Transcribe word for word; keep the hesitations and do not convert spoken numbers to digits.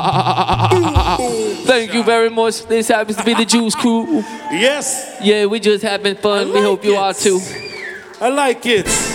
Thank you very much. This happens to be the Juice Crew. Yes. Yeah, we just having fun. I We hope like you it. are too. I like it.